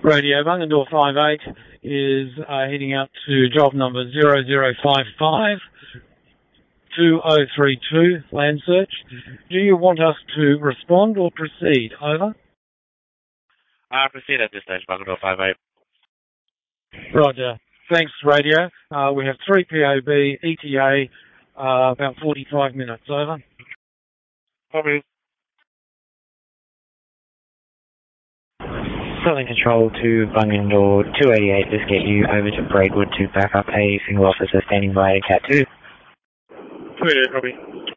Radio Bungendore 58 is heading out to job number 0055 2032 land search. Do you want us to respond or proceed? Over. Proceed at this stage, Bungendore 58. Roger. Thanks, radio. We have 3 POB, ETA, about 45 minutes. Over. Copy. Southern Control to Bungendore 288, just get you over to Braidwood to back up a single officer standing by at Cat 2. 288, copy.